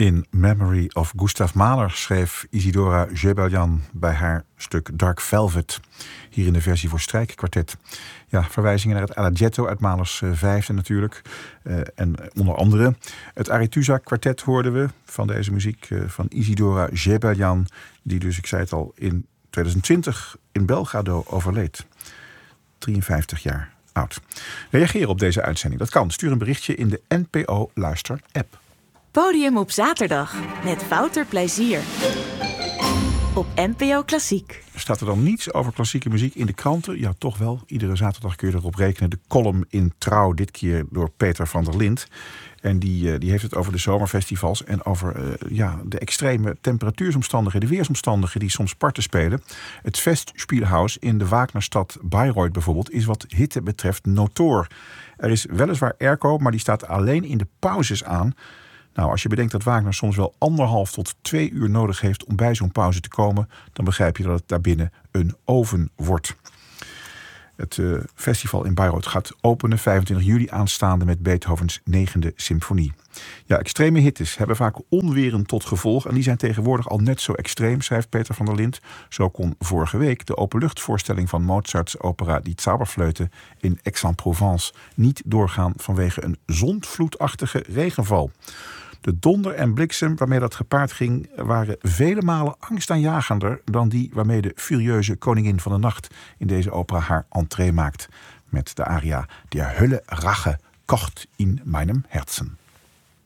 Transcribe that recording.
In Memory of Gustav Mahler schreef Isidora Gebeljan bij haar stuk Dark Velvet. Hier in de versie voor strijkkwartet. Ja, verwijzingen naar het Adagietto uit Mahlers vijfde natuurlijk. En onder andere het Arethusa kwartet hoorden we van deze muziek van Isidora Gebeljan. Die dus, ik zei het al, in 2020 in Belgrado overleed. 53 jaar oud. Reageer op deze uitzending. Dat kan. Stuur een berichtje in de NPO Luister app. Podium op zaterdag met Wouter Plezier. Op NPO Klassiek. Staat er dan niets over klassieke muziek in de kranten? Ja, toch wel. Iedere zaterdag kun je erop rekenen. De column in Trouw, dit keer door Peter van der Lint. En die heeft het over de zomerfestivals en over de extreme temperatuursomstandigheden, de weersomstandigheden die soms parten spelen. Het Festspielhaus in de Wagnerstad Bayreuth bijvoorbeeld is wat hitte betreft notoor. Er is weliswaar airco, maar die staat alleen in de pauzes aan. Nou, als je bedenkt dat Wagner soms wel 1,5 tot 2 uur nodig heeft om bij zo'n pauze te komen, dan begrijp je dat het daarbinnen een oven wordt. Het festival in Bayreuth gaat openen 25 juli aanstaande met Beethovens 9e symfonie. Ja, extreme hittes hebben vaak onweren tot gevolg en die zijn tegenwoordig al net zo extreem, schrijft Peter van der Lint. Zo kon vorige week de openluchtvoorstelling van Mozarts opera Die Zauberflöte in Aix-en-Provence niet doorgaan vanwege een zondvloedachtige regenval. De donder en bliksem waarmee dat gepaard ging waren vele malen angstaanjagender dan die waarmee de furieuze koningin van de nacht in deze opera haar entree maakt met de aria Der Hölle Rache kocht in meinem Herzen.